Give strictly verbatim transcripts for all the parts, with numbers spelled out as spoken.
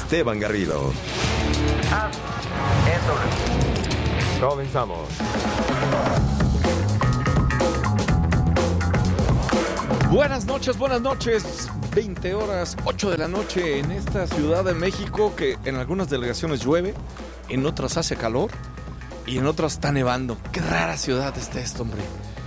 Esteban Garrido. Comenzamos. Buenas noches, buenas noches. veinte horas, ocho de la noche en esta Ciudad de México, que en algunas delegaciones llueve, en otras hace calor y en otras está nevando. Qué rara ciudad está esto, hombre.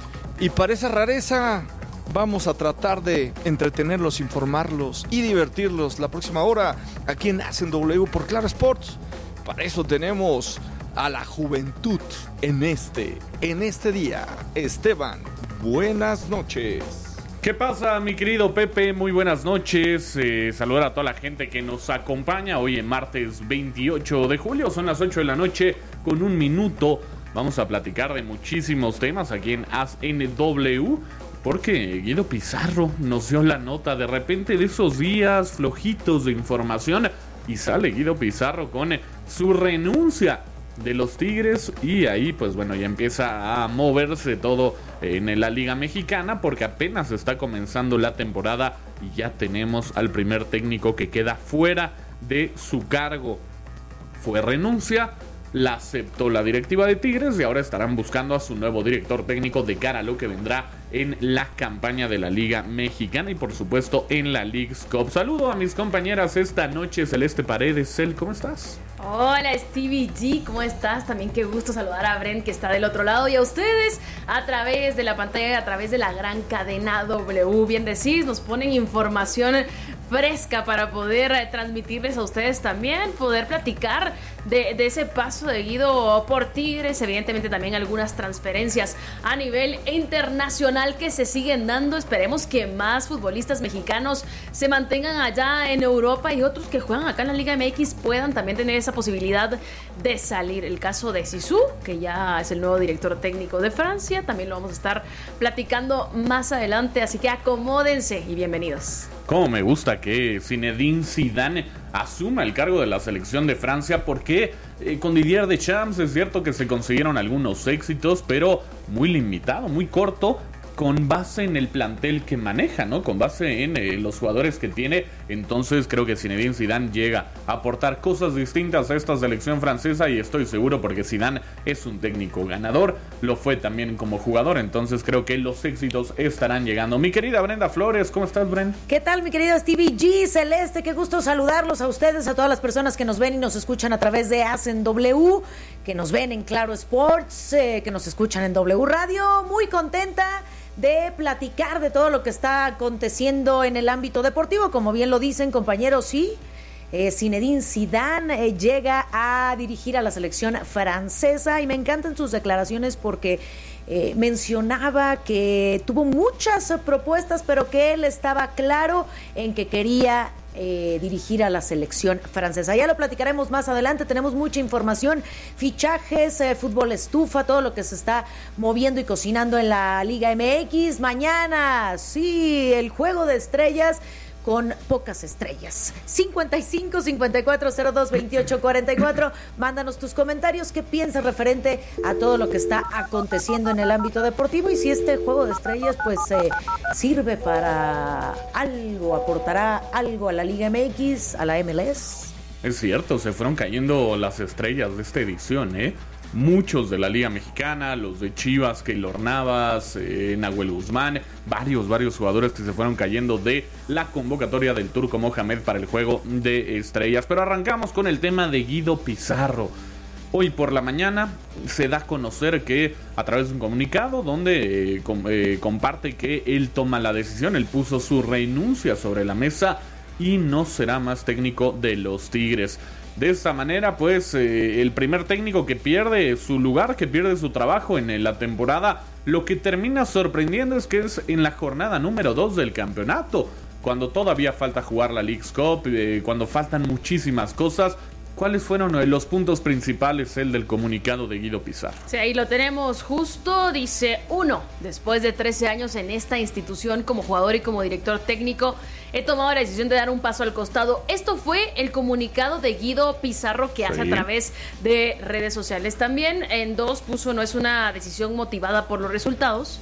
Y para esa rareza vamos a tratar de entretenerlos, informarlos y divertirlos la próxima hora aquí en Hacen W por Claro Sports. Para eso tenemos a la juventud en este, en este día. Esteban, buenas noches. ¿Qué pasa, mi querido Pepe? Muy buenas noches. Eh, saludar a toda la gente que nos acompaña hoy en martes veintiocho de julio. Son las ocho de la noche con un minuto. Vamos a platicar de muchísimos temas aquí en As N W. Porque Guido Pizarro nos dio la nota de repente de esos días flojitos de información. Y sale Guido Pizarro con su renuncia de los Tigres, y ahí pues bueno, ya empieza a moverse todo en la Liga Mexicana, porque apenas está comenzando la temporada y ya tenemos al primer técnico que queda fuera de su cargo. Fue renuncia, la aceptó la directiva de Tigres y ahora estarán buscando a su nuevo director técnico de cara a lo que vendrá en la campaña de la Liga Mexicana y por supuesto en la Leagues Cup. Saludo a mis compañeras esta noche, Celeste Paredes. Cel, ¿cómo estás? Hola Stevie G, ¿cómo estás? También qué gusto saludar a Bren, que está del otro lado, y a ustedes a través de la pantalla, a través de la gran cadena W. Bien decís, nos ponen información fresca para poder eh, transmitirles a ustedes también, poder platicar de, de ese paso de Guido por Tigres, evidentemente también algunas transferencias a nivel internacional que se siguen dando. Esperemos que más futbolistas mexicanos se mantengan allá en Europa y otros que juegan acá en la Liga M X puedan también tener esa posibilidad de salir. El caso de Zizou, que ya es el nuevo director técnico de Francia, también lo vamos a estar platicando más adelante, así que acomódense y bienvenidos. Cómo me gusta que Zinedine Zidane asuma el cargo de la selección de Francia, porque eh, con Didier Deschamps es cierto que se consiguieron algunos éxitos, pero muy limitado, muy corto, con base en el plantel que maneja, ¿no? Con base en eh, los jugadores que tiene. Entonces creo que Zinedine Zidane llega a aportar cosas distintas a esta selección francesa, y estoy seguro porque Zidane es un técnico ganador, lo fue también como jugador, entonces creo que los éxitos estarán llegando. Mi querida Brenda Flores, ¿cómo estás, Bren? ¿Qué tal, mi querido Stevie G? Celeste, qué gusto saludarlos a ustedes, a todas las personas que nos ven y nos escuchan a través de Hacen W, que nos ven en Claro Sports, eh, que nos escuchan en W Radio. Muy contenta de platicar de todo lo que está aconteciendo en el ámbito deportivo. Como bien lo dicen, compañeros, sí, eh, Zinedine Zidane eh, llega a dirigir a la selección francesa, y me encantan sus declaraciones porque eh, mencionaba que tuvo muchas propuestas, pero que él estaba claro en que quería Eh, dirigir a la selección francesa. Ya lo platicaremos más adelante, tenemos mucha información, fichajes, eh, fútbol estufa, todo lo que se está moviendo y cocinando en la Liga M X. Mañana, sí, el juego de estrellas con pocas estrellas. cincuenta y cinco, cincuenta y cuatro, cero dos, veintiocho, cuarenta y cuatro. Mándanos tus comentarios, qué piensas referente a todo lo que está aconteciendo en el ámbito deportivo, y si este juego de estrellas pues eh, sirve para algo, aportará algo a la Liga M X, a la M L S. Es cierto, se fueron cayendo las estrellas de esta edición, ¿eh? Muchos de la Liga Mexicana, los de Chivas, Keylor Navas, eh, Nahuel Guzmán, varios, varios jugadores que se fueron cayendo de la convocatoria del Turco Mohamed para el juego de estrellas. Pero arrancamos con el tema de Guido Pizarro. Hoy por la mañana se da a conocer que a través de un comunicado donde eh, com, eh, comparte que él toma la decisión, él puso su renuncia sobre la mesa y no será más técnico de los Tigres. De esta manera, pues, eh, el primer técnico que pierde su lugar, que pierde su trabajo en la temporada, lo que termina sorprendiendo es que es en la jornada número dos del campeonato, cuando todavía falta jugar la Leagues Cup, eh, cuando faltan muchísimas cosas. ¿Cuáles fueron los puntos principales, el del comunicado de Guido Pizarro? Sí, ahí lo tenemos justo, dice: uno, después de trece años en esta institución como jugador y como director técnico, he tomado la decisión de dar un paso al costado. Esto fue el comunicado de Guido Pizarro que hace sí. a través de redes sociales. También en dos puso: no es una decisión motivada por los resultados,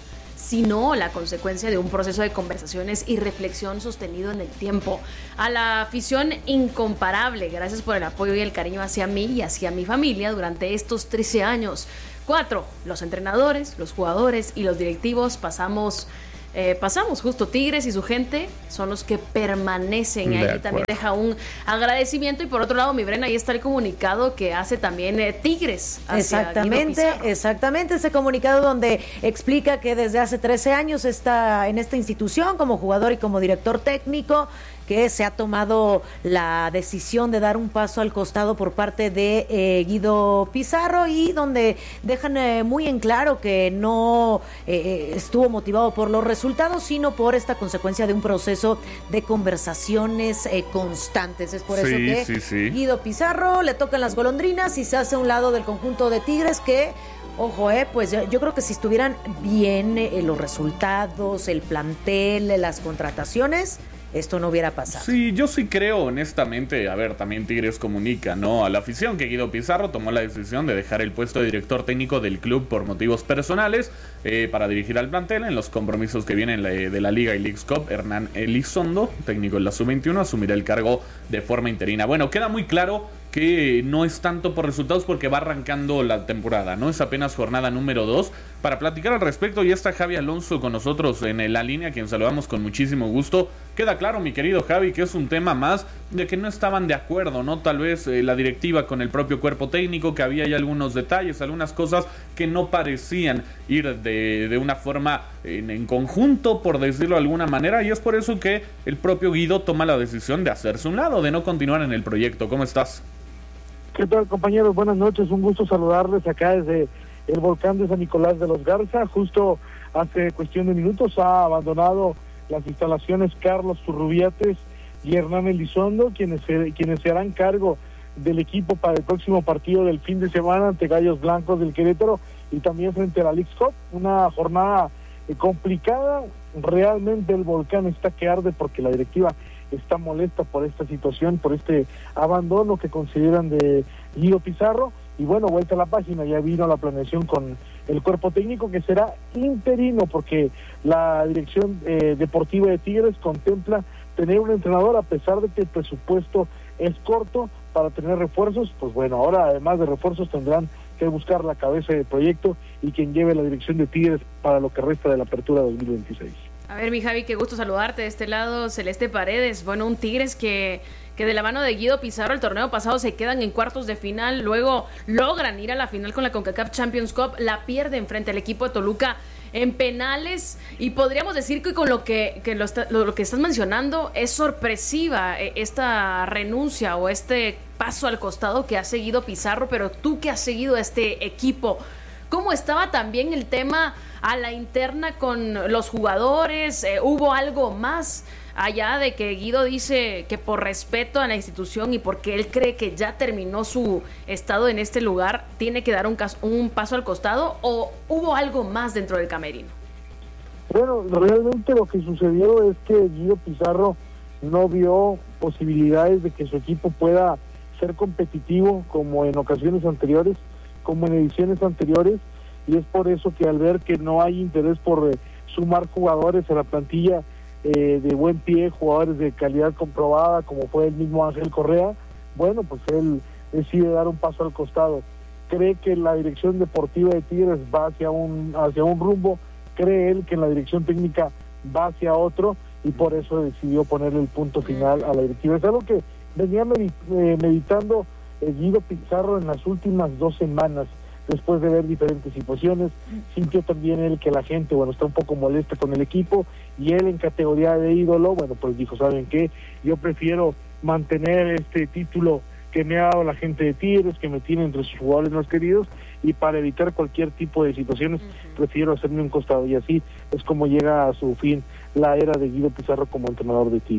sino la consecuencia de un proceso de conversaciones y reflexión sostenido en el tiempo. A la afición incomparable, gracias por el apoyo y el cariño hacia mí y hacia mi familia durante estos trece años. Cuatro, los entrenadores, los jugadores y los directivos pasamos... Eh, pasamos justo, Tigres y su gente son los que permanecen. Y ahí también deja un agradecimiento. Y por otro lado, mi Bren, ahí está el comunicado que hace también eh, Tigres hacia Exactamente, exactamente, ese comunicado donde explica que desde hace trece años está en esta institución como jugador y como director técnico, que se ha tomado la decisión de dar un paso al costado por parte de eh, Guido Pizarro, y donde dejan eh, muy en claro que no eh, estuvo motivado por los resultados, sino por esta consecuencia de un proceso de conversaciones eh, constantes. Es por sí, eso que sí, sí. Guido Pizarro le tocan las golondrinas y se hace a un lado del conjunto de Tigres que... Ojo, eh, pues yo, yo creo que si estuvieran bien eh, los resultados, el plantel, las contrataciones, esto no hubiera pasado. Sí, yo sí creo, honestamente, a ver, también Tigres comunica, ¿no?, a la afición que Guido Pizarro tomó la decisión de dejar el puesto de director técnico del club por motivos personales eh, para dirigir al plantel en los compromisos que vienen de la Liga y Leagues Cup. Hernán Elizondo, técnico en la sub veintiuno, asumirá el cargo de forma interina. Bueno, queda muy claro que no es tanto por resultados porque va arrancando la temporada, ¿no? Es apenas jornada número dos. Para platicar al respecto, ya está Javi Alonso con nosotros en la línea, a quien saludamos con muchísimo gusto. Queda claro, mi querido Javi, que es un tema más de que no estaban de acuerdo, ¿no? Tal vez eh, la directiva con el propio cuerpo técnico, que había ya algunos detalles, algunas cosas que no parecían ir de, de una forma en, en conjunto, por decirlo de alguna manera, y es por eso que el propio Guido toma la decisión de hacerse un lado, de no continuar en el proyecto. ¿Cómo estás? ¿Qué tal, compañeros? Buenas noches, un gusto saludarles acá desde el volcán de San Nicolás de los Garza. Justo hace cuestión de minutos ha abandonado las instalaciones Carlos Turrubiates y Hernán Elizondo, quienes se, quienes se harán cargo del equipo para el próximo partido del fin de semana ante Gallos Blancos del Querétaro y también frente a la Leagues Cup. Una jornada eh, complicada, realmente el volcán está que arde porque la directiva está molesta por esta situación, por este abandono que consideran de Guido Pizarro. Y bueno, vuelta a la página, ya vino la planeación con el cuerpo técnico, que será interino, porque la dirección eh, deportiva de Tigres contempla tener un entrenador, a pesar de que el presupuesto es corto para tener refuerzos. Pues bueno, ahora además de refuerzos tendrán que buscar la cabeza del proyecto y quien lleve la dirección de Tigres para lo que resta de la apertura dos mil veintiséis. A ver, mi Javi, qué gusto saludarte de este lado. Celeste Paredes, bueno, un Tigres que, que de la mano de Guido Pizarro el torneo pasado se quedan en cuartos de final, luego logran ir a la final con la CONCACAF Champions Cup, la pierden frente al equipo de Toluca en penales, y podríamos decir que con lo que, que lo, está, lo, lo que estás mencionando es sorpresiva esta renuncia o este paso al costado que ha seguido Pizarro, pero tú que has seguido a este equipo, ¿cómo estaba también el tema a la interna con los jugadores? Eh, ¿Hubo algo más allá de que Guido dice que por respeto a la institución y porque él cree que ya terminó su estado en este lugar, tiene que dar un, caso, un paso al costado, o hubo algo más dentro del camerino? Bueno, realmente lo que sucedió es que Guido Pizarro no vio posibilidades de que su equipo pueda ser competitivo como en ocasiones anteriores, como en ediciones anteriores, y es por eso que al ver que no hay interés por eh, sumar jugadores a la plantilla eh, de buen pie, jugadores de calidad comprobada, como fue el mismo Ángel Correa, bueno, pues él decide dar un paso al costado. Cree que la dirección deportiva de Tigres va hacia un hacia un rumbo, cree él que la dirección técnica va hacia otro, y por eso decidió ponerle el punto final a la directiva. Es algo que venía meditando eh, Guido Pizarro en las últimas dos semanas, después de ver diferentes situaciones. Sintió también él que la gente, bueno, está un poco molesta con el equipo, y él en categoría de ídolo, bueno, pues dijo, ¿saben qué? Yo prefiero mantener este título que me ha dado la gente de Tigres, que me tiene entre sus jugadores más queridos, y para evitar cualquier tipo de situaciones, uh-huh, prefiero hacerme un costado, y así es como llega a su fin la era de Guido Pizarro como entrenador de Tigres.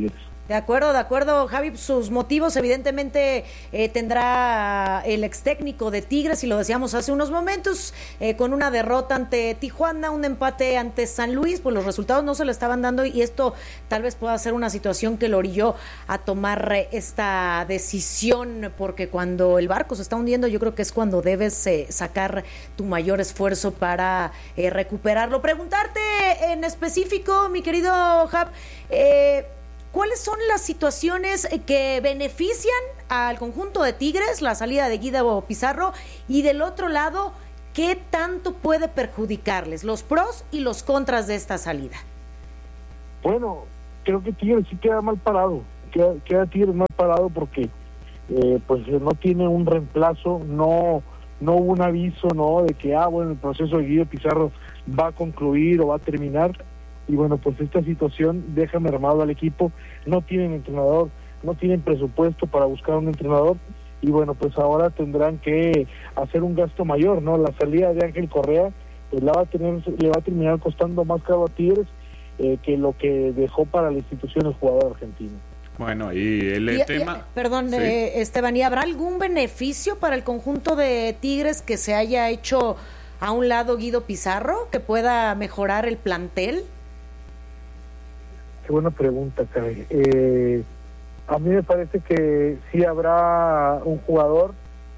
De acuerdo, de acuerdo, Javi, sus motivos evidentemente eh, tendrá el ex técnico de Tigres, y lo decíamos hace unos momentos, eh, con una derrota ante Tijuana, un empate ante San Luis, pues los resultados no se le estaban dando, y esto tal vez pueda ser una situación que lo orilló a tomar eh, esta decisión, porque cuando el barco se está hundiendo, yo creo que es cuando debes eh, sacar tu mayor esfuerzo para eh, recuperarlo. Preguntarte en específico, mi querido Jav, eh, ¿cuáles son las situaciones que benefician al conjunto de Tigres, la salida de Guido Pizarro, y del otro lado, qué tanto puede perjudicarles, los pros y los contras de esta salida? Bueno, creo que Tigres sí queda mal parado, queda, queda Tigres mal parado porque eh, pues no tiene un reemplazo, no no hubo un aviso, no, de que ah bueno, el proceso de Guido Pizarro va a concluir o va a terminar. Y bueno, pues esta situación deja mermado al equipo, no tienen entrenador, no tienen presupuesto para buscar un entrenador, y bueno, pues ahora tendrán que hacer un gasto mayor, ¿no? La salida de Ángel Correa, pues la va a tener, le va a terminar costando más caro a Tigres eh, que lo que dejó para la institución el jugador argentino. Bueno, y el y, tema... Y, perdón, sí. eh, Esteban, ¿y habrá algún beneficio para el conjunto de Tigres que se haya hecho a un lado Guido Pizarro, que pueda mejorar el plantel? Qué buena pregunta, Kai. Eh, a mí me parece que sí habrá un jugador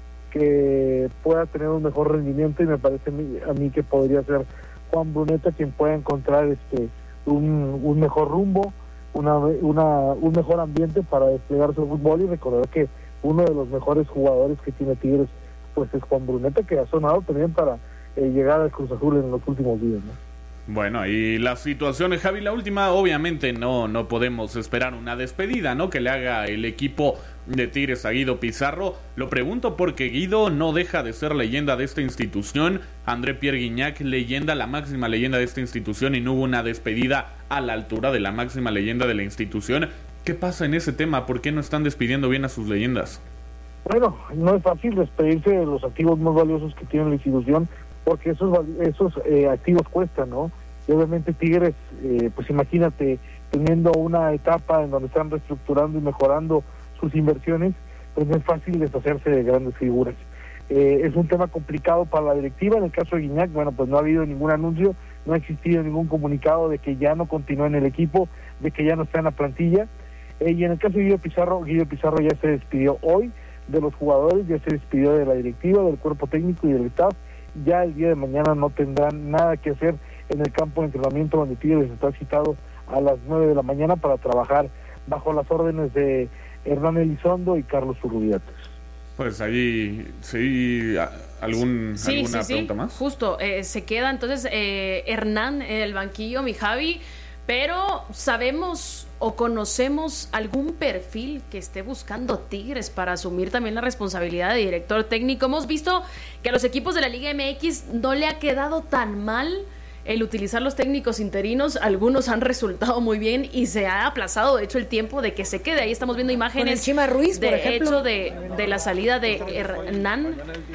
que pueda tener un mejor rendimiento, y me parece a mí que podría ser Juan Bruneta quien pueda encontrar este un, un mejor rumbo, una, una un mejor ambiente para desplegar su fútbol, y recordar que uno de los mejores jugadores que tiene Tigres pues es Juan Bruneta, que ha sonado también para eh, llegar al Cruz Azul en los últimos días, ¿no? Bueno, y las situaciones, Javi, la última, obviamente no, no podemos esperar una despedida, ¿no? Que le haga el equipo de Tigres a Guido Pizarro. Lo pregunto porque Guido no deja de ser leyenda de esta institución. André Pierre Guignac, leyenda, la máxima leyenda de esta institución, y no hubo una despedida a la altura de la máxima leyenda de la institución. ¿Qué pasa en ese tema? ¿Por qué no están despidiendo bien a sus leyendas? Bueno, no es fácil despedirse de los activos más valiosos que tiene la institución, porque esos esos eh, activos cuestan, ¿no? Y obviamente Tigres, eh, pues imagínate, teniendo una etapa en donde están reestructurando y mejorando sus inversiones, pues no es fácil deshacerse de grandes figuras. Eh, es un tema complicado para la directiva. En el caso de Guignac, bueno, pues no ha habido ningún anuncio, no ha existido ningún comunicado de que ya no continúa en el equipo, de que ya no está en la plantilla. Eh, y en el caso de Guido Pizarro, Guido Pizarro ya se despidió hoy de los jugadores, ya se despidió de la directiva, del cuerpo técnico y del staff. Ya el día de mañana no tendrán nada que hacer en el campo de entrenamiento, donde Tigres está citado a las nueve de la mañana para trabajar bajo las órdenes de Hernán Elizondo y Carlos Urrubiates. Pues allí, sí, algún, sí, ¿alguna sí, pregunta sí. más? Justo, eh, se queda entonces eh, Hernán en el banquillo, mi Javi, pero sabemos o conocemos algún perfil que esté buscando Tigres para asumir también la responsabilidad de director técnico. Hemos visto que a los equipos de la Liga M X no le ha quedado tan mal el utilizar los técnicos interinos. Algunos han resultado muy bien y se ha aplazado de hecho el tiempo de que se quede. Ahí estamos viendo imágenes con el Chima Ruiz, de por ejemplo. hecho de, de la salida de Hernán,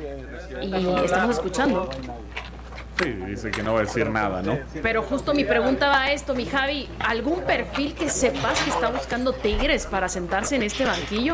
y estamos escuchando. Sí, dice que no va a decir nada, ¿no? Pero justo mi pregunta va a esto, mi Javi, ¿algún perfil que sepas que está buscando Tigres para sentarse en este banquillo?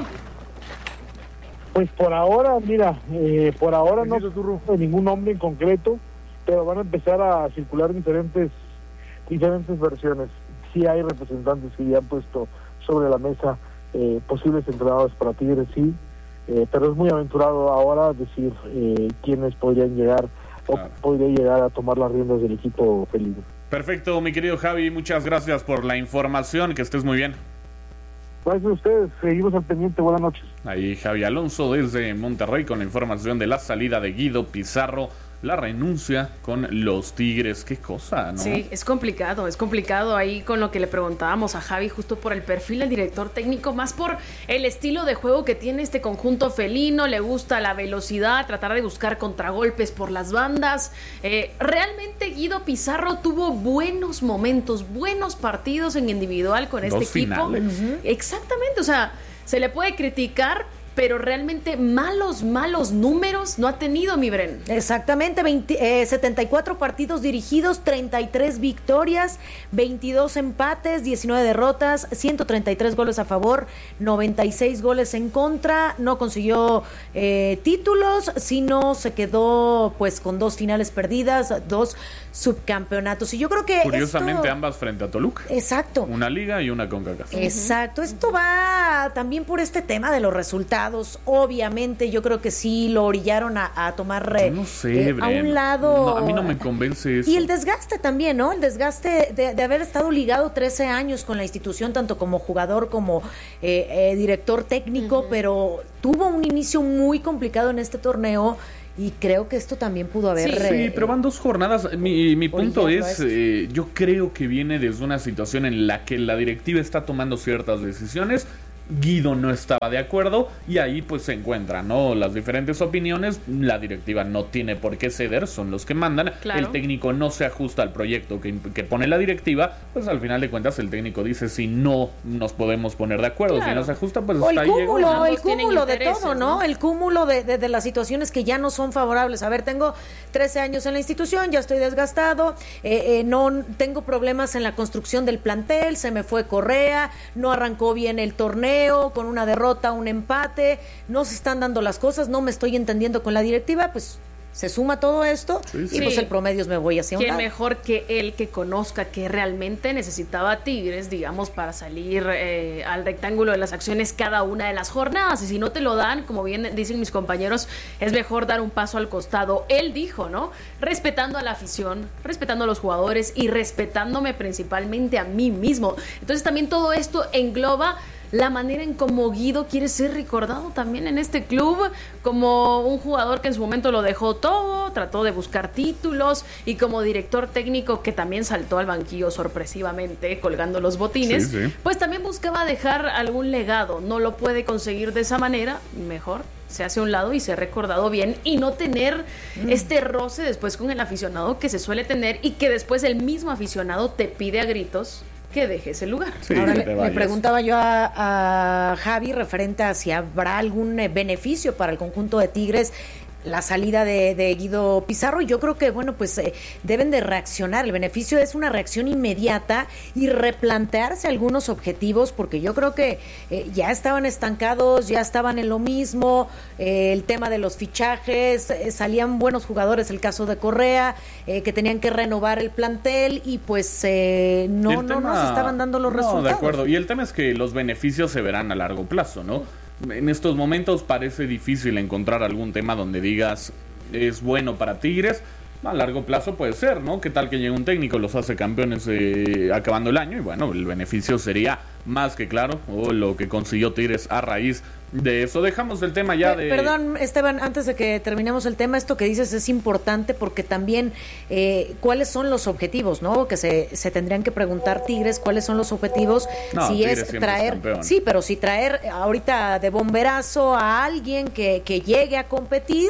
Pues por ahora, mira, eh, por ahora no hay ningún nombre en concreto, pero van a empezar a circular diferentes diferentes versiones. Sí hay representantes que ya han puesto sobre la mesa eh, posibles entrenadores para Tigres, sí, eh, pero es muy aventurado ahora decir eh, quiénes podrían llegar o claro. podría llegar a tomar las riendas del equipo felino. Perfecto, mi querido Javi, muchas gracias por la información, que estés muy bien. Gracias a ustedes, seguimos al pendiente, buenas noches. Ahí Javi Alonso desde Monterrey con la información de la salida de Guido Pizarro, la renuncia con los Tigres. Qué cosa, ¿no? Sí, es complicado, es complicado ahí con lo que le preguntábamos a Javi, justo por el perfil del director técnico, más por el estilo de juego que tiene este conjunto felino. Le gusta la velocidad, tratar de buscar contragolpes por las bandas. Eh, realmente Guido Pizarro tuvo buenos momentos, buenos partidos en individual con este Dos equipo. finales. Uh-huh. Exactamente, o sea, se le puede criticar pero realmente malos, malos números no ha tenido mi Bren. Exactamente, veinte, eh, setenta y cuatro partidos dirigidos, treinta y tres victorias, veintidós empates, diecinueve derrotas, ciento treinta y tres goles a favor, noventa y seis goles en contra, no consiguió eh, títulos, sino se quedó pues con dos finales perdidas, dos subcampeonatos. Y yo creo que curiosamente esto... ambas frente a Toluca. Exacto. Una liga y una CONCACAF. Exacto. Esto va también por este tema de los resultados. Obviamente, yo creo que sí lo orillaron a, a tomar Yo no sé, eh, a un lado. No, a mí no me convence eso. Y el desgaste también, ¿no? El desgaste de, de haber estado ligado trece años con la institución, tanto como jugador como eh, eh, director técnico, uh-huh. pero tuvo un inicio muy complicado en este torneo. Y creo que esto también pudo haber... Sí, eh, sí pero van dos jornadas. Mi, mi punto es, eh, yo creo que viene desde una situación en la que la directiva está tomando ciertas decisiones. Guido no estaba de acuerdo y ahí pues se encuentran, ¿no? Las diferentes opiniones. La directiva no tiene por qué ceder, son los que mandan. Claro. El técnico no se ajusta al proyecto que, que pone la directiva, pues al final de cuentas el técnico dice si no nos podemos poner de acuerdo, claro. si no se ajusta pues o hasta el ahí cúmulo, llegó. el cúmulo de todo, ¿no? ¿no? El cúmulo de, de, de las situaciones que ya no son favorables. A ver, tengo trece años en la institución, ya estoy desgastado, eh, eh, no tengo problemas en la construcción del plantel, se me fue Correa, no arrancó bien el torneo, con una derrota, un empate, no se están dando las cosas, no me estoy entendiendo con la directiva, pues se suma todo esto sí, sí. y pues sí. el promedio me voy hacia un ¿Quién lado. mejor que él que conozca que realmente necesitaba Tigres, digamos, para salir eh, al rectángulo de las acciones cada una de las jornadas? Y si no te lo dan, como bien dicen mis compañeros, es mejor dar un paso al costado. Él dijo, ¿no? Respetando a la afición, respetando a los jugadores y respetándome principalmente a mí mismo. Entonces también todo esto engloba la manera en cómo Guido quiere ser recordado también en este club, como un jugador que en su momento lo dejó todo, trató de buscar títulos, y como director técnico que también saltó al banquillo sorpresivamente colgando los botines, sí, sí. pues también buscaba dejar algún legado. No lo puede conseguir de esa manera, mejor se hace a un lado y ser recordado bien y no tener mm. este roce después con el aficionado que se suele tener y que después el mismo aficionado te pide a gritos que deje ese lugar. Sí, Ahora le, le preguntaba yo a, a Javi referente a si habrá algún beneficio para el conjunto de Tigres la salida de, de Guido Pizarro, y yo creo que bueno pues eh, deben de reaccionar. El beneficio es una reacción inmediata y replantearse algunos objetivos, porque yo creo que eh, ya estaban estancados, ya estaban en lo mismo, eh, el tema de los fichajes, eh, salían buenos jugadores, el caso de Correa, eh, que tenían que renovar el plantel y pues eh, no, no tema, nos estaban dando los no, resultados. De acuerdo, y el tema es que los beneficios se verán a largo plazo, ¿no? En estos momentos parece difícil encontrar algún tema donde digas es bueno para Tigres. A largo plazo puede ser, ¿no? ¿Qué tal que llegue un técnico, los hace campeones eh, acabando el año? Y bueno, el beneficio sería más que claro, o lo que consiguió Tigres a raíz de eso. Dejamos el tema ya de... Perdón, Esteban, antes de que terminemos el tema, esto que dices es importante porque también eh, cuáles son los objetivos, ¿no? Que se, se tendrían que preguntar Tigres cuáles son los objetivos. No, si Tigres es traer... Es sí, pero si traer ahorita de bomberazo a alguien que, que llegue a competir,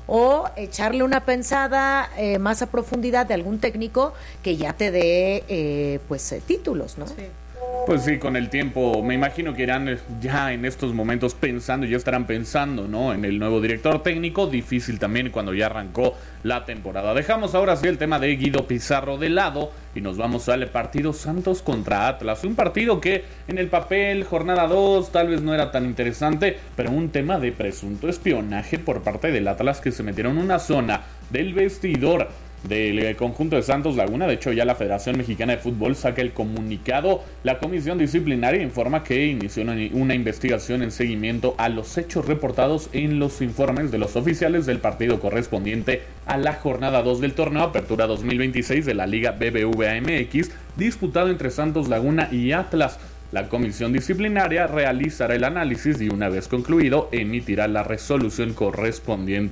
o echarle una pensada eh, más a profundidad de algún técnico que ya te dé eh, pues eh, títulos, ¿no? Sí. Pues sí, con el tiempo me imagino que irán ya en estos momentos pensando, ya estarán pensando, ¿no? En el nuevo director técnico. Difícil también cuando ya arrancó la temporada. Dejamos ahora sí el tema de Guido Pizarro de lado y nos vamos al partido Santos contra Atlas. Un partido que en el papel, jornada dos, tal vez no era tan interesante, pero un tema de presunto espionaje por parte del Atlas, que se metieron en una zona del vestidor del conjunto de Santos Laguna. De hecho, ya la Federación Mexicana de Fútbol saca el comunicado. La comisión disciplinaria informa que inició una, una investigación en seguimiento a los hechos reportados en los informes de los oficiales del partido correspondiente a la jornada dos del torneo Apertura dos mil veintiséis de la Liga B B V A M X, disputado entre Santos Laguna y Atlas. La comisión disciplinaria realizará el análisis y una vez concluido emitirá la resolución correspondiente.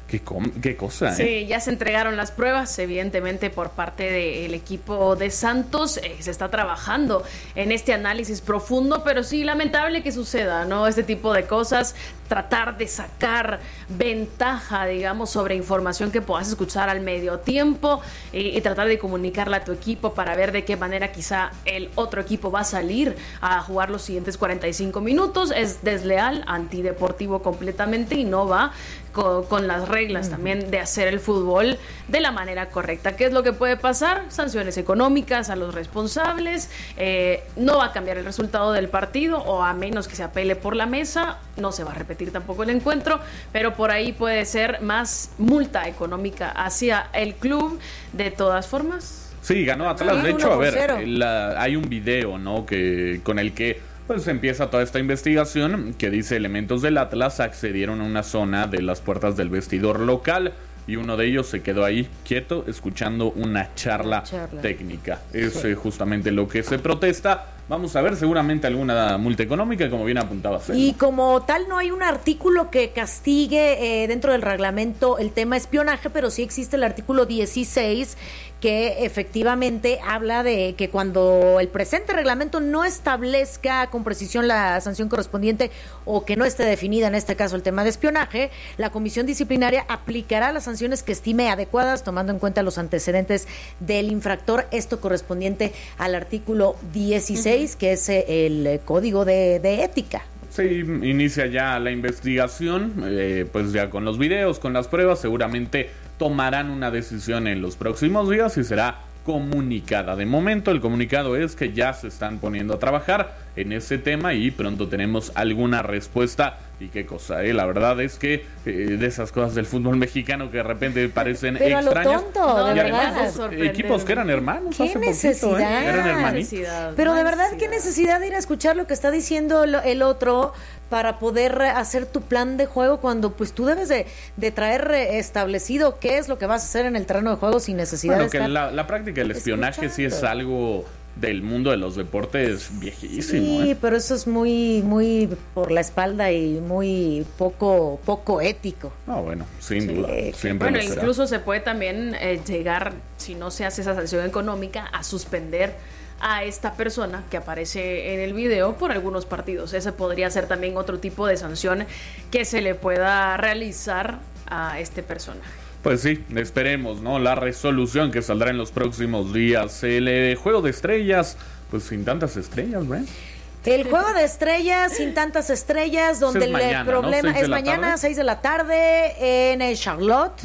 Qué, com- qué cosa, ¿eh? Sí, ya se entregaron las pruebas, evidentemente por parte del equipo de Santos. Eh, se está trabajando en este análisis profundo, pero sí, lamentable que suceda, ¿no? Este tipo de cosas, tratar de sacar ventaja, digamos, sobre información que puedas escuchar al medio tiempo y, y tratar de comunicarla a tu equipo para ver de qué manera quizá el otro equipo va a salir a jugar los siguientes cuarenta y cinco minutos. Es desleal, antideportivo completamente y no va con, con las reglas también de hacer el fútbol de la manera correcta. ¿Qué es lo que puede pasar? Sanciones económicas a los responsables, eh, no va a cambiar el resultado del partido, o a menos que se apele por la mesa, no se va a repetir tampoco el encuentro, pero por ahí puede ser más multa económica hacia el club. De todas formas, Sí, ganó Atlas. Sí, de hecho, uno a por ver, cero. la- hay un video, ¿no? Que con el que pues empieza toda esta investigación que dice elementos del Atlas accedieron a una zona de las puertas del vestidor local y uno de ellos se quedó ahí quieto escuchando una charla, Una charla. técnica. Es Sí. eh, justamente lo que se protesta. Vamos a ver seguramente alguna multa económica, como bien apuntaba Cel. Y como tal no hay un artículo que castigue eh, dentro del reglamento el tema espionaje, pero sí existe el artículo dieciséis que efectivamente habla de que cuando el presente reglamento no establezca con precisión la sanción correspondiente o que no esté definida en este caso el tema de espionaje, la comisión disciplinaria aplicará las sanciones que estime adecuadas tomando en cuenta los antecedentes del infractor, esto correspondiente al artículo dieciséis, que es eh, el código de, de ética. Sí, inicia ya la investigación, eh, pues ya con los videos, con las pruebas, seguramente tomarán una decisión en los próximos días y será comunicada. De momento el comunicado es que ya se están poniendo a trabajar en ese tema y pronto tenemos alguna respuesta. Y qué cosa, ¿eh? La verdad es que eh, de esas cosas del fútbol mexicano que de repente parecen Pero a lo extrañas. tonto, No, de y además verdad. dos sorprendente. equipos que eran hermanos ¿Qué hace poquito, ¿eh? necesidad? Eran hermanitos. necesidad, Pero no de hay verdad, ¿qué necesidad de ir a escuchar lo que está diciendo el, el otro para poder hacer tu plan de juego cuando pues tú debes de, de traer eh, establecido qué es lo que vas a hacer en el terreno de juego sin necesidad Bueno, de que estar... la, la práctica del espionaje sí es escuchando. algo del mundo de los deportes viejísimo, Sí, ¿eh? pero eso es muy muy por la espalda y muy poco poco ético. No, bueno, sin Sí, duda, que- siempre bueno, lo será. incluso se puede también eh, llegar, si no se hace esa sanción económica, a suspender a esta persona que aparece en el video por algunos partidos. Ese podría ser también otro tipo de sanción que se le pueda realizar a este personaje. Pues sí, esperemos, ¿no? La resolución que saldrá en los próximos días. El eh, juego de estrellas, pues sin tantas estrellas, ¿ves? El juego de estrellas sin tantas estrellas, donde es el mañana, ¿no? problema ¿Seis de es la mañana, tarde? seis de la tarde, en eh, Charlotte.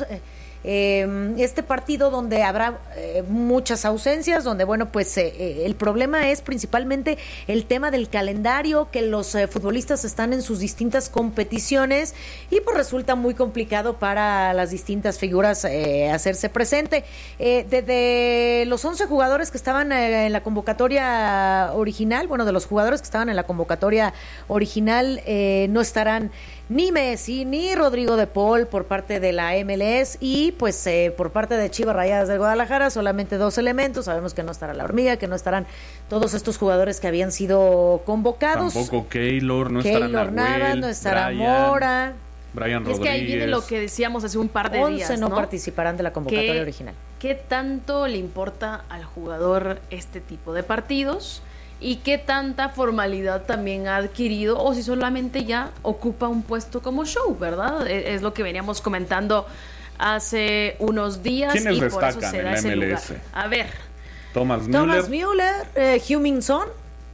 Eh, este partido donde habrá eh, muchas ausencias, donde bueno pues eh, eh, el problema es principalmente el tema del calendario, que los eh, futbolistas están en sus distintas competiciones y pues resulta muy complicado para las distintas figuras eh, hacerse presente. Eh, de, de los once jugadores que estaban eh, en la convocatoria original, bueno, de los jugadores que estaban en la convocatoria original, eh, no estarán ni Messi ni Rodrigo de Paul por parte de la M L S y pues eh, por parte de Chivas Rayadas de Guadalajara solamente dos elementos. Sabemos que no estará la Hormiga, que no estarán todos estos jugadores que habían sido convocados. Tampoco Keylor, no estará Keylor Navas, Nahuel, no estará Brian, Mora. Brian Y es Rodríguez. que ahí viene lo que decíamos hace un par de once días, no, ¿no? participarán de la convocatoria ¿Qué- original. ¿Qué tanto le importa al jugador este tipo de partidos? ¿Y qué tanta formalidad también ha adquirido? O si solamente ya ocupa un puesto como show, ¿verdad? Es, es lo que veníamos comentando hace unos días. ¿Quiénes y por eso destacan se en da la ese M L lugar. S? A ver, Thomas Müller. Thomas Müller, eh, Heung-min Son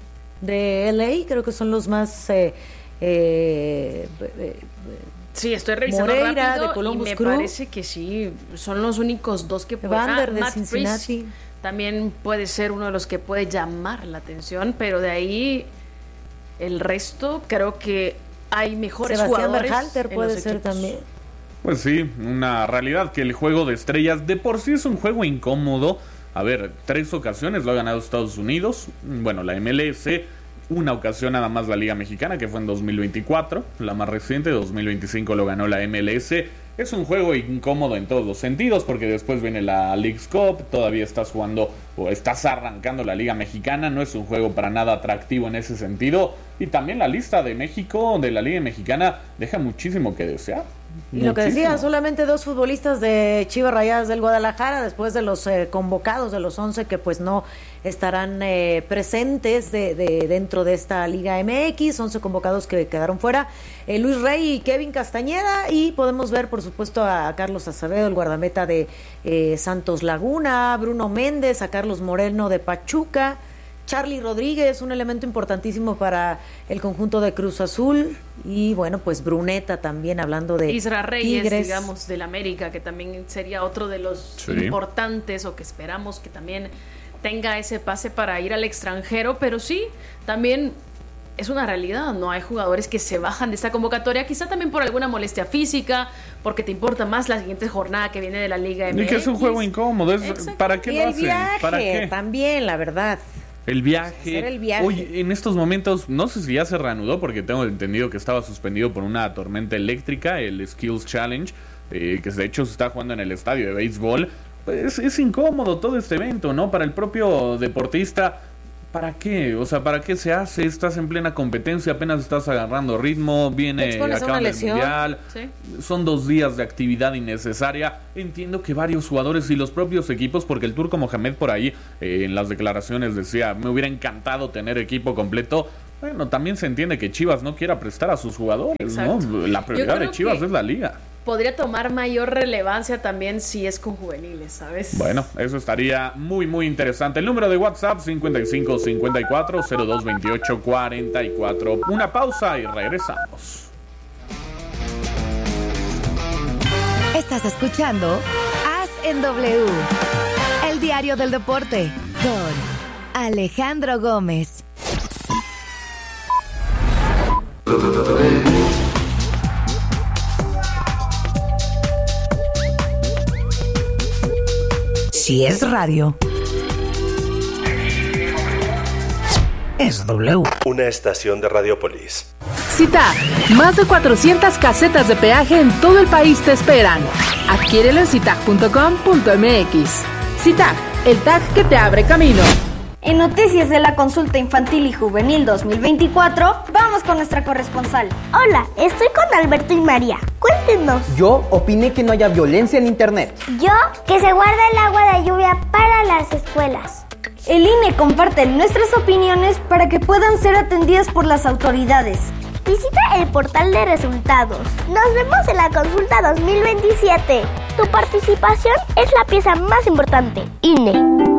de L A, creo que son los más eh, eh, eh, sí, estoy revisando Moreira, rápido de Columbus y me Crew. parece que sí, son los únicos dos que pueden. Vander de Matt Cincinnati. Frisch también puede ser uno de los que puede llamar la atención, pero de ahí el resto creo que hay mejores Sebastián jugadores. Berhalter en puede los ser equipos. también. Pues sí, una realidad que el juego de estrellas de por sí es un juego incómodo. A ver, tres ocasiones lo ha ganado Estados Unidos, bueno, la M L S, una ocasión nada más la Liga Mexicana, que fue en dos mil veinticuatro, la más reciente, dos mil veinticinco lo ganó la M L S. Es un juego incómodo en todos los sentidos, porque después viene la Leagues Cup, todavía estás jugando o estás arrancando la Liga Mexicana, no es un juego para nada atractivo en ese sentido. Y también la lista de México, de la Liga Mexicana, deja muchísimo que desear. Y lo que decía, solamente dos futbolistas de Chivas Rayadas del Guadalajara, después de los eh, convocados, de los once que pues no estarán eh, presentes de, de dentro de esta Liga M X, once convocados que quedaron fuera, eh, Luis Rey y Kevin Castañeda, y podemos ver por supuesto a Carlos Acevedo, el guardameta de eh, Santos Laguna, Bruno Méndez, a Carlos Moreno de Pachuca, Charly Rodríguez, un elemento importantísimo para el conjunto de Cruz Azul, y bueno, pues Bruneta también, hablando de Isra Reyes, Tigres. digamos, del América, que también sería otro de los sí. importantes, o que esperamos que también tenga ese pase para ir al extranjero, pero sí, también es una realidad, no hay jugadores que se bajan de esta convocatoria, quizá también por alguna molestia física, porque te importa más la siguiente jornada que viene de la Liga M X. Y que es un juego incómodo, es, ¿para qué y lo el hacen? viaje ¿Para qué? también, la verdad. El viaje. Hacer el viaje. Oye, en estos momentos, no sé si ya se reanudó, porque tengo entendido que estaba suspendido por una tormenta eléctrica, el Skills Challenge, eh, que de hecho se está jugando en el estadio de béisbol. Pues es incómodo todo este evento, ¿no? Para el propio deportista, ¿para qué? O sea, ¿para qué se hace? Estás en plena competencia, apenas estás agarrando ritmo, viene acaban el mundial, ¿sí? Son dos días de actividad innecesaria. Entiendo que varios jugadores y los propios equipos, porque el Turco Mohamed por ahí eh, en las declaraciones decía, me hubiera encantado tener equipo completo. Bueno, también se entiende que Chivas no quiera prestar a sus jugadores, Exacto. ¿no? La prioridad de Chivas es la liga. Podría tomar mayor relevancia también si es con juveniles, ¿sabes? Bueno, eso estaría muy, muy interesante. El número de WhatsApp, cincuenta y cinco cincuenta y cuatro cero dos veintiocho cuarenta y cuatro. Una pausa y regresamos. Estás escuchando As en W, el diario del deporte, con Alejandro Gómez. Si es radio, es W. Una estación de Radiopolis. Cita, más de cuatrocientas casetas de peaje en todo el país te esperan. Adquiérelo en citag punto com punto m x. Citag, el tag que te abre camino. En noticias de la consulta infantil y juvenil dos mil veinticuatro, vamos con nuestra corresponsal. Hola, estoy con Alberto y María. Cuéntenos. Yo opiné que no haya violencia en internet. Yo, que se guarda el agua de lluvia para las escuelas. El I N E comparte nuestras opiniones para que puedan ser atendidas por las autoridades. Visita el portal de resultados. Nos vemos en la consulta dos mil veintisiete. Tu participación es la pieza más importante. I N E.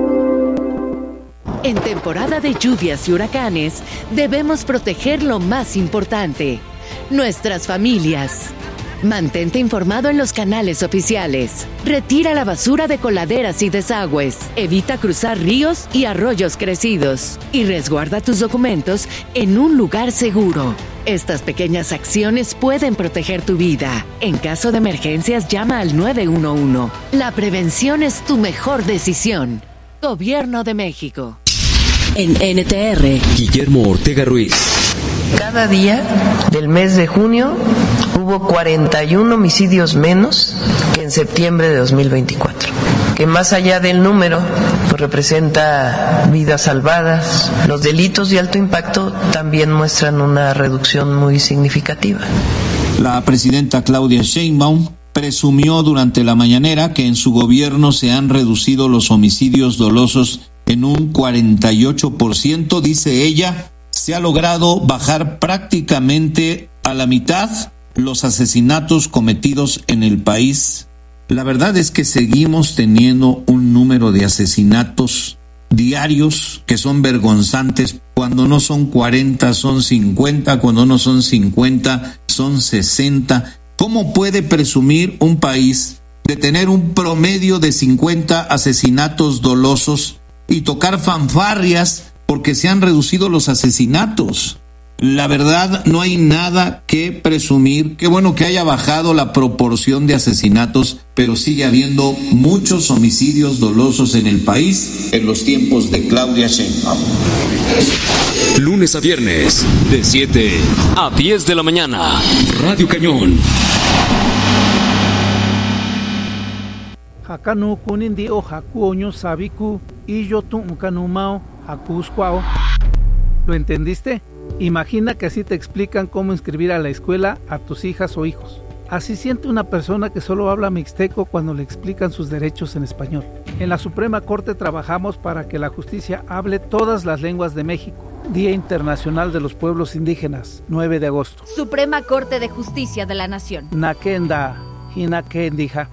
En temporada de lluvias y huracanes, debemos proteger lo más importante, nuestras familias. Mantente informado en los canales oficiales. Retira la basura de coladeras y desagües. Evita cruzar ríos y arroyos crecidos. Y resguarda tus documentos en un lugar seguro. Estas pequeñas acciones pueden proteger tu vida. En caso de emergencias, llama al nueve uno uno. La prevención es tu mejor decisión. Gobierno de México. En N T R, Guillermo Ortega Ruiz. Cada día del mes de junio hubo cuarenta y uno homicidios menos que en septiembre de dos mil veinticuatro, que más allá del número pues representa vidas salvadas. Los delitos de alto impacto también muestran una reducción muy significativa. La presidenta Claudia Sheinbaum presumió durante la mañanera que en su gobierno se han reducido los homicidios dolosos en un cuarenta y ocho por ciento, dice ella. Se ha logrado bajar prácticamente a la mitad los asesinatos cometidos en el país. La verdad es que seguimos teniendo un número de asesinatos diarios que son vergonzantes. Cuando no son cuarenta, son cincuenta. Cuando no son cincuenta, son sesenta. ¿Cómo puede presumir un país de tener un promedio de cincuenta asesinatos dolosos y tocar fanfarrias porque se han reducido los asesinatos? La verdad, no hay nada que presumir. Qué bueno que haya bajado la proporción de asesinatos, pero sigue habiendo muchos homicidios dolosos en el país en los tiempos de Claudia Sheinbaum. Lunes a viernes, de siete a diez de la mañana, Radio Cañón. Hakanu kunindi o hakuoño sabiku y yo tu mukanumao hakuscuao. ¿Lo entendiste? Imagina que así te explican cómo inscribir a la escuela a tus hijas o hijos. Así siente una persona que solo habla mixteco cuando le explican sus derechos en español. En la Suprema Corte trabajamos para que la justicia hable todas las lenguas de México. Día Internacional de los Pueblos Indígenas, nueve de agosto. Suprema Corte de Justicia de la Nación. Nakenda, Hinakendija.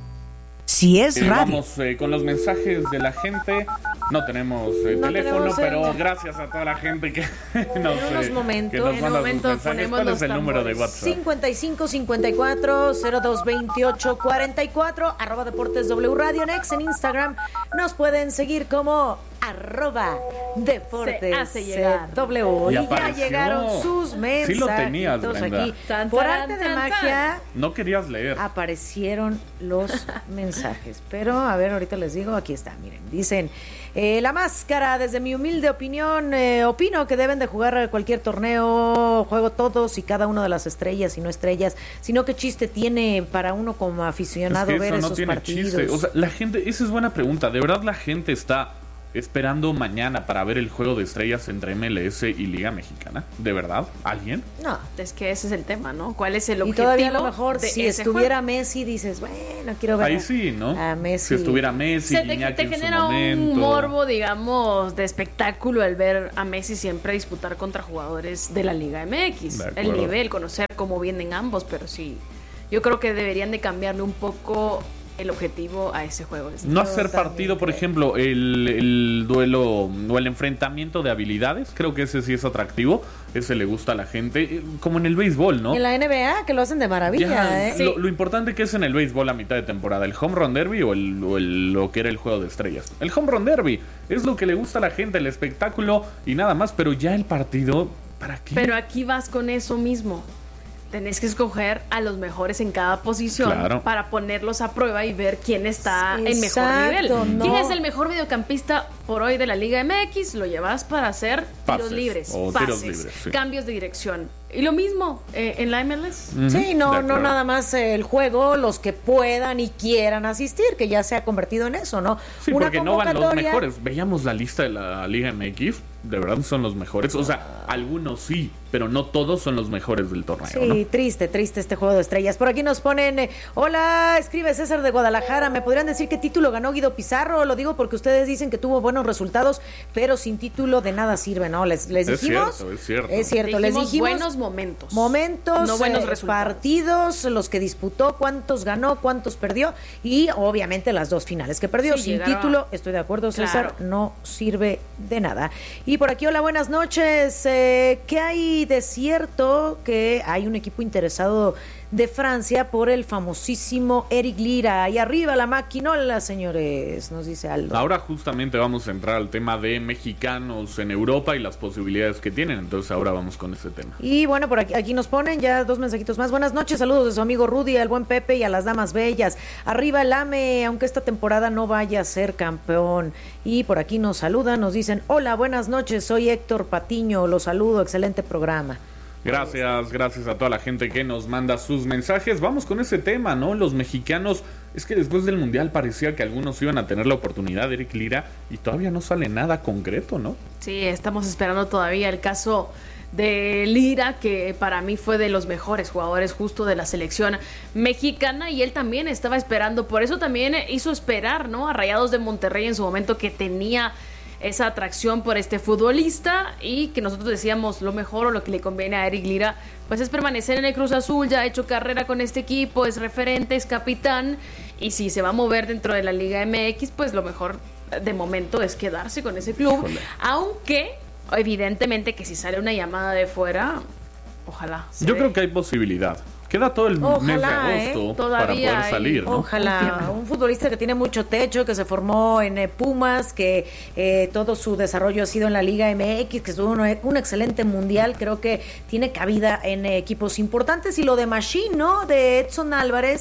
Si es eh, radio. Vamos eh, con los mensajes de la gente. No tenemos eh, No teléfono, tenemos el- pero gracias a toda la gente que nos, En unos eh, momentos, que nos en un manda sus momento mensajes. ponemos ¿Cuál los es el número de tambores. WhatsApp? cincuenta y cinco cincuenta y cuatro cero dos veintiocho cuarenta y cuatro, arroba Deportes W Radio en X, en Instagram. Nos pueden seguir como arroba Deportes Se hace llegar. W. Y Y, ya apareció. llegaron sus mensajes. Sí lo tenías, Brenda. aquí. Tan, Por tan, arte de tan, magia No querías leer. aparecieron los mensajes. Pero, a ver, ahorita les digo, aquí está, miren. Dicen, eh, la máscara, desde mi humilde opinión, eh, opino que deben de jugar cualquier torneo, juego todos y cada una de las estrellas y no estrellas, sino qué chiste tiene para uno como aficionado Es que ver eso no esos tiene partidos. chiste. O sea, la gente, esa es buena pregunta. ¿De verdad la gente está esperando mañana para ver el juego de estrellas entre M L S y Liga Mexicana? ¿De verdad? ¿Alguien? No. Es que ese es el tema, ¿no? ¿Cuál es el Y objetivo? todavía a lo mejor de si ese estuviera juego? Messi dices, bueno, quiero ver Ahí a- sí, ¿no? a Messi. Si estuviera Messi, Se te, Iñaki te en su genera momento. un morbo, digamos, de espectáculo el ver a Messi siempre disputar contra jugadores de la Liga M X. De El acuerdo. nivel, conocer cómo vienen ambos, pero sí, yo creo que deberían de cambiarle un poco el objetivo a ese juego. No hacer partido, por ejemplo, el, el duelo o el enfrentamiento de habilidades. Creo que ese sí es atractivo. Ese le gusta a la gente. eh, Como en el béisbol, ¿no? En la N B A, que lo hacen de maravilla, Ya, ¿eh? lo, lo importante que es en el béisbol a mitad de temporada, el home run derby o, el, o el- lo que era el juego de estrellas. El home run derby es lo que le gusta a la gente, el espectáculo y nada más, pero ya el partido, ¿para qué? Pero aquí vas con eso mismo. Tenés que escoger a los mejores en cada posición Claro. para ponerlos a prueba y ver quién está en mejor Exacto, nivel. no. ¿Quién es el mejor mediocampista por hoy de la Liga M X? Lo llevas para hacer tiros Pases, libres, o pases, tiros libres, sí. cambios de dirección. Y lo mismo eh, en la M L S. Sí, no, de no acuerdo. nada más eh, el juego, los que puedan y quieran asistir, que ya se ha convertido en eso, ¿no? Sí, Una porque no van los convocatoria- mejores. Veíamos la lista de la Liga M X, de verdad son los mejores. O sea, algunos sí, pero no todos son los mejores del torneo, Sí, ¿no? triste, triste este juego de estrellas. Por aquí nos ponen, eh, hola, escribe César de Guadalajara, ¿me podrían decir qué título ganó Guido Pizarro? Lo digo porque ustedes dicen que tuvo buenos resultados, pero sin título de nada sirve, ¿no? Les, les Es dijimos... cierto, es cierto. Es cierto, les Dijimos dijimos... buenos momentos. Momentos, No buenos eh, resultados. partidos, los que disputó, cuántos ganó, cuántos perdió y obviamente las dos finales que perdió. Sí, Sin llegaron- título, estoy de acuerdo, César, Claro. no sirve de nada. Y por aquí, hola, buenas noches. Eh, ¿Qué hay de cierto que hay un equipo interesado de Francia por el famosísimo Eric Lira? Ahí arriba la maquinola, señores, nos dice Aldo. Ahora justamente vamos a entrar al tema de mexicanos en Europa y las posibilidades que tienen. Entonces ahora vamos con ese tema. Y bueno, por aquí, aquí nos ponen ya dos mensajitos más. Buenas noches, saludos de su amigo Rudy, al buen Pepe y a las damas bellas. Arriba el AME, aunque esta temporada no vaya a ser campeón. Y por aquí nos saludan, nos dicen, hola, buenas noches, soy Héctor Patiño, los saludo, excelente programa. Gracias, gracias a toda la gente que nos manda sus mensajes. Vamos con ese tema, ¿no? Los mexicanos, es que después del Mundial parecía que algunos iban a tener la oportunidad de Eric Lira y todavía no sale nada concreto, ¿no? Sí, estamos esperando todavía el caso de Lira, que para mí fue de los mejores jugadores justo de la selección mexicana, y él también estaba esperando, por eso también hizo esperar, ¿no? A Rayados de Monterrey en su momento, que tenía esa atracción por este futbolista, y que nosotros decíamos lo mejor o lo que le conviene a Eric Lira pues es permanecer en el Cruz Azul. Ya ha hecho carrera con este equipo, es referente, es capitán, y si se va a mover dentro de la Liga M X, pues lo mejor de momento es quedarse con ese club. Híjole. Aunque evidentemente que si sale una llamada de fuera, ojalá se Yo dé. creo que hay posibilidad. Queda todo el mes de Ojalá, ¿eh? agosto Todavía para poder hay- salir, ¿no? Ojalá, un futbolista que tiene mucho techo, que se formó en eh, Pumas, que eh, todo su desarrollo ha sido en la Liga M X, que estuvo un, un excelente mundial, creo que tiene cabida en eh, equipos importantes. Y lo de Machín, ¿no? De Edson Álvarez, que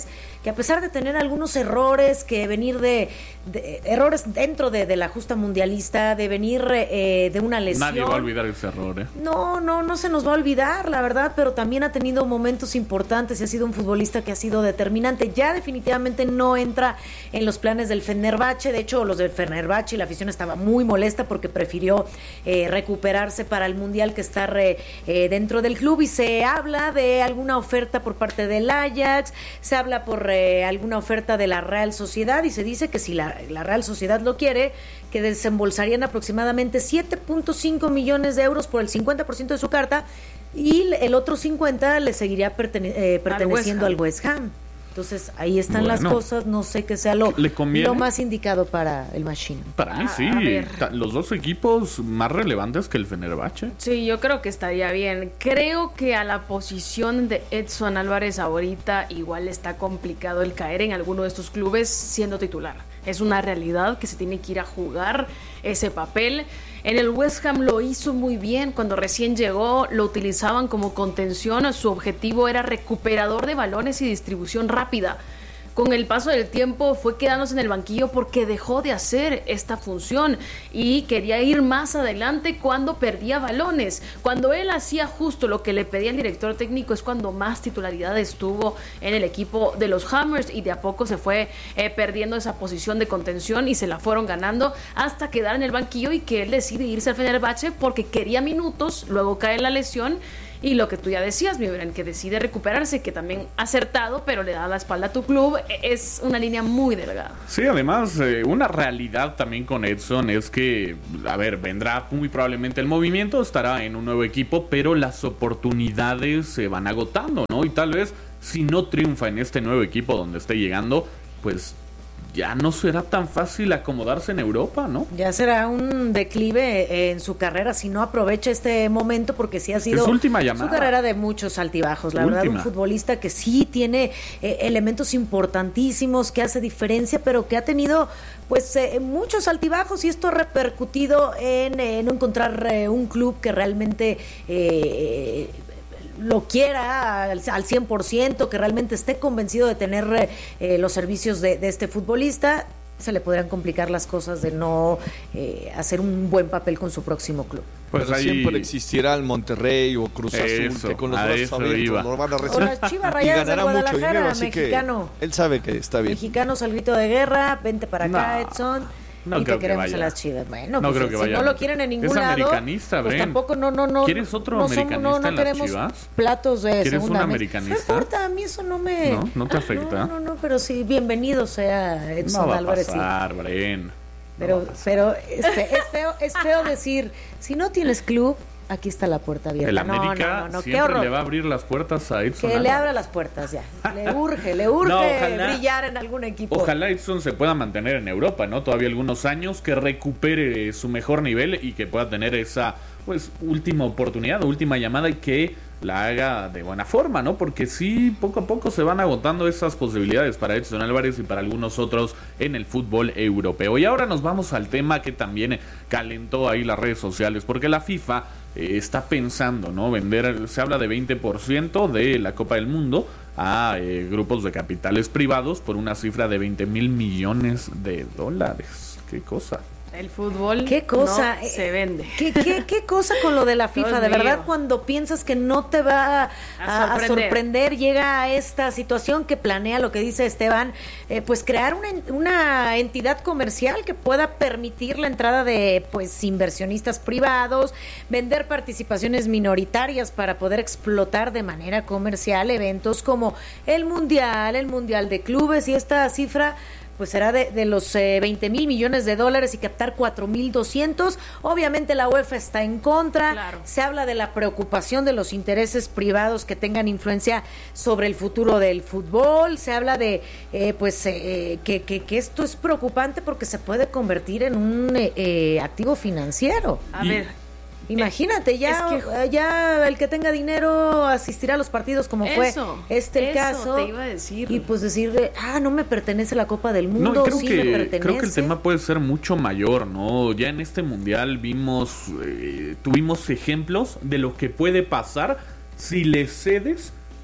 que a pesar de tener algunos errores, que venir de, de errores dentro de, de la justa mundialista, de venir eh, de una lesión. Nadie va a olvidar ese error, ¿eh? No, no, no se nos va a olvidar, la verdad, pero también ha tenido momentos importantes y ha sido un futbolista que ha sido determinante. Ya definitivamente no entra en los planes del Fenerbahce. De hecho, los del Fenerbahce y la afición estaba muy molesta porque prefirió eh, recuperarse para el Mundial que estar eh, eh, dentro del club, y se habla de alguna oferta por parte del Ajax, se habla por eh, alguna oferta de la Real Sociedad, y se dice que si la, la Real Sociedad lo quiere, que desembolsarían aproximadamente siete punto cinco millones de euros por el cincuenta por ciento de su carta, y el otro cincuenta le seguiría pertene- eh, perteneciendo al West Ham. Al West Ham. Entonces, ahí están bueno, las cosas, no sé qué sea lo, lo más indicado para el Machine. Para mí sí, los dos equipos más relevantes que el Fenerbahce. Sí, yo creo que estaría bien. Creo que a la posición de Edson Álvarez ahorita igual está complicado el caer en alguno de estos clubes siendo titular. Es una realidad que se tiene que ir a jugar ese papel. En el West Ham lo hizo muy bien. Cuando recién llegó lo utilizaban como contención. Su objetivo era recuperador de balones y distribución rápida. Con el paso del tiempo fue quedándose en el banquillo porque dejó de hacer esta función y quería ir más adelante cuando perdía balones. Cuando él hacía justo lo que le pedía el director técnico es cuando más titularidad estuvo en el equipo de los Hammers, y de a poco se fue eh, perdiendo esa posición de contención y se la fueron ganando hasta quedar en el banquillo, y que él decide irse al Fenerbahce porque quería minutos. Luego cae la lesión. Y lo que tú ya decías, mi Bren, que decide recuperarse, que también acertado, pero le da la espalda a tu club, es una línea muy delgada. Sí, además, eh, una realidad también con Edson es que, a ver, vendrá muy probablemente el movimiento, estará en un nuevo equipo, pero las oportunidades se van agotando, ¿no? Y tal vez, si no triunfa en este nuevo equipo donde esté llegando, pues ya no será tan fácil acomodarse en Europa, ¿no? Ya será un declive en su carrera si no aprovecha este momento, porque sí ha sido su última llamada. Su carrera de muchos altibajos, la última. verdad, un futbolista que sí tiene eh, elementos importantísimos, que hace diferencia, pero que ha tenido pues eh, muchos altibajos, y esto ha repercutido en, en no encontrar eh, un club que realmente eh, lo quiera al, al cien por ciento, que realmente esté convencido de tener eh, los servicios de, de este futbolista. Se le podrían complicar las cosas de no eh, hacer un buen papel con su próximo club. Pues Pero ahí siempre existirá el Monterrey o Cruz Azul, eso, que con los brazos abiertos no van a recibir. O las Chivas Rayadas de Guadalajara, dinero, así mexicano. Que él sabe que está bien. Mexicanos al grito de guerra, vente para acá, no. Edson. No y creo te queremos que vaya. a las Chivas. Bueno, no pues creo que si vaya. no lo quieren en ningún es lado, americanista, pues Bren. tampoco no no no. ¿Quieres otro no americanista somos, no, no en las queremos Chivas? platos de ¿Quieres segunda un mesa. americanista? No importa, a mí eso no me. No, no te afecta. No, no, no, pero sí, bienvenido sea Edson no va Álvarez. A pasar, sí. Bren. Pero, no pero este, es feo, es feo decir, si no tienes club, aquí está la puerta abierta. El América no, no, no, siempre le va a abrir las puertas a Edson. Que Álvarez. le abra las puertas ya. Le urge, le urge no, ojalá, brillar en algún equipo. Ojalá Edson se pueda mantener en Europa, ¿no? Todavía algunos años, que recupere su mejor nivel y que pueda tener esa pues última oportunidad, última llamada, y que la haga de buena forma, ¿no? Porque sí, poco a poco se van agotando esas posibilidades para Edson Álvarez y para algunos otros en el fútbol europeo. Y ahora nos vamos al tema que también calentó ahí las redes sociales, porque la FIFA eh, está pensando, ¿no? Vender, se habla de veinte por ciento de la Copa del Mundo a eh, grupos de capitales privados por una cifra de veinte mil millones de dólares. ¿Qué cosa? El fútbol ¿Qué cosa? No se vende. ¿Qué, qué, qué cosa con lo de la FIFA? Dios de mío. verdad, cuando piensas que no te va a, a, a sorprender, llega a esta situación que planea, lo que dice Esteban, eh, pues crear una, una entidad comercial que pueda permitir la entrada de pues inversionistas privados, vender participaciones minoritarias para poder explotar de manera comercial eventos como el Mundial, el Mundial de Clubes, y esta cifra pues será de, de los eh, veinte mil millones de dólares y captar cuatro mil doscientos. Obviamente la UEFA está en contra. Claro. Se habla de la preocupación de los intereses privados que tengan influencia sobre el futuro del fútbol. Se habla de eh, pues eh, que, que, que esto es preocupante porque se puede convertir en un eh, eh, activo financiero. A y... ver. Imagínate, ya, es que, ya el que tenga dinero asistirá a los partidos como eso, fue este el eso caso. Te iba a decir. Y pues decirle, ah, no me pertenece la Copa del Mundo, no, creo sí que, me pertenece. Creo que el tema puede ser mucho mayor, ¿no? Ya en este mundial vimos, eh, tuvimos ejemplos de lo que puede pasar si le cedes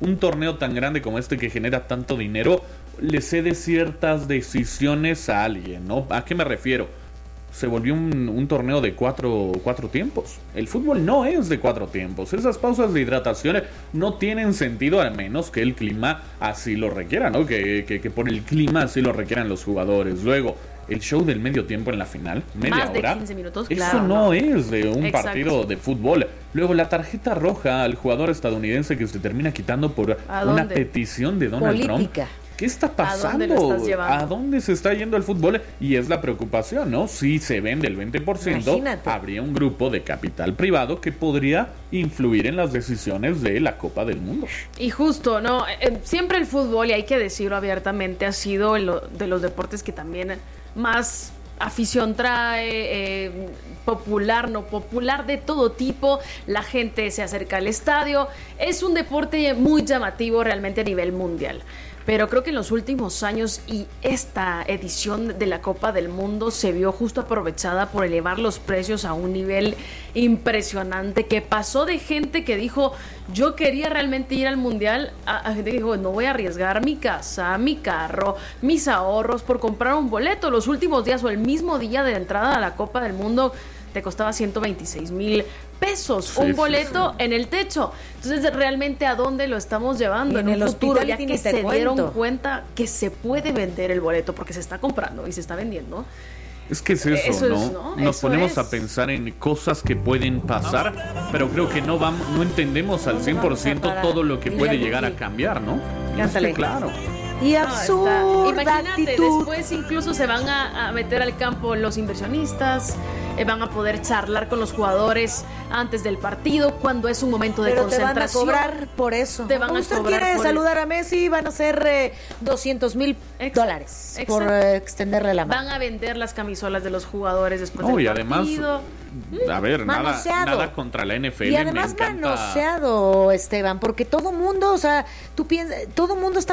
un torneo tan grande como este que genera tanto dinero le cede ciertas decisiones a alguien, ¿no? ¿A qué me refiero? Se volvió un, un torneo de cuatro, cuatro tiempos. El fútbol no es de cuatro tiempos. Esas pausas de hidratación no tienen sentido a menos que el clima así lo requiera, ¿no? Que, que, que por el clima así lo requieran los jugadores. Luego, el show del medio tiempo en la final, media Más de hora. quince minutos, Eso claro, no, no es de un Exacto. partido de fútbol. Luego, la tarjeta roja al jugador estadounidense que se termina quitando por ¿A una dónde? petición de Donald Política. Trump. ¿Qué está pasando? ¿A dónde lo estás llevando? ¿A dónde se está yendo el fútbol? Y es la preocupación, ¿no? Si se vende el veinte por ciento, Imagínate. habría un grupo de capital privado que podría influir en las decisiones de la Copa del Mundo. Y justo, ¿no? Eh, siempre el fútbol, y hay que decirlo abiertamente, ha sido el, de los deportes que también más afición trae, eh, popular, no popular, de todo tipo. La gente se acerca al estadio. Es un deporte muy llamativo realmente a nivel mundial. Pero creo que en los últimos años y esta edición de la Copa del Mundo se vio justo aprovechada por elevar los precios a un nivel impresionante, que pasó de gente que dijo yo quería realmente ir al Mundial a, a gente que dijo no voy a arriesgar mi casa, mi carro, mis ahorros por comprar un boleto. Los últimos días o el mismo día de entrada a la Copa del Mundo te costaba ciento veintiséis mil pesos, Sí, un sí, boleto sí. en el techo. Entonces, realmente, ¿a dónde lo estamos llevando? Y en en el un futuro, ya hospitality que ni te se dieron cuento. cuenta que se puede vender el boleto, porque se está comprando y se está vendiendo. Es que es eso, Eso ¿no? es, ¿no? Nos Eso ponemos es. a pensar en cosas que pueden pasar, pero creo que no vamos, no entendemos al cien por ciento Vamos a todo lo que parar. puede Dile, llegar a Vicky. cambiar, ¿no? Y es Cántale. que, claro. Y No, absurda está- Imagínate, actitud. después incluso se van a, a meter al campo los inversionistas, eh, van a poder charlar con los jugadores antes del partido, cuando es un momento de Pero te van a concentración. cobrar por eso. Te van a Usted cobrar quiere por- saludar a Messi, van a ser eh, doscientos mil dólares por exacto. eh, extenderle la mano. Van a vender las camisolas de los jugadores después No, del y además, partido. a ver, nada, Manoseado. nada contra la N F L. Y además me encanta. manoseado, Esteban, porque todo mundo, o sea, tú piensas, todo mundo está